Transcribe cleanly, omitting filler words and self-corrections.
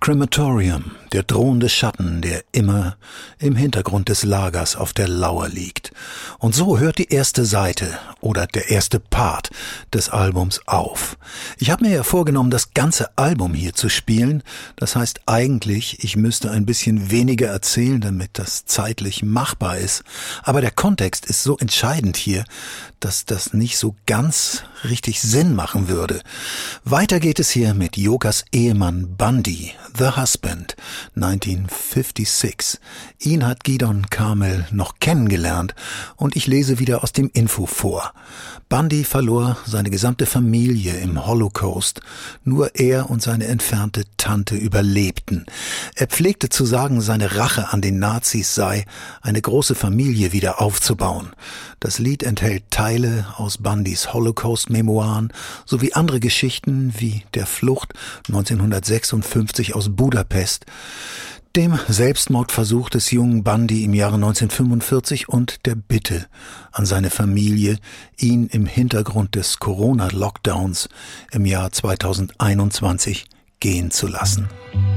Crematorium, der drohende Schatten, der immer im Hintergrund des Lagers auf der Lauer liegt. Und so hört die erste Seite oder der erste Part des Albums auf. Ich habe mir ja vorgenommen, das ganze Album hier zu spielen. Das heißt eigentlich, ich müsste ein bisschen weniger erzählen, damit das zeitlich machbar ist. Aber der Kontext ist so entscheidend hier, dass das nicht so ganz richtig Sinn machen würde. Weiter geht es hier mit Jokas Ehemann Bundy, The Husband, 1956. Ihn hat Gidon Kamel noch kennengelernt und ich lese wieder aus dem Info vor. Bundy verlor seine gesamte Familie im Holocaust. Nur er und seine entfernte Tante überlebten. Er pflegte zu sagen, seine Rache an den Nazis sei, eine große Familie wieder aufzubauen. Das Lied enthält Teile aus Bundys Holocaust-Memoiren sowie andere Geschichten wie der Flucht 1956 aus Budapest, dem Selbstmordversuch des jungen Bundy im Jahre 1945 und der Bitte an seine Familie, ihn im Hintergrund des Corona-Lockdowns im Jahr 2021 gehen zu lassen.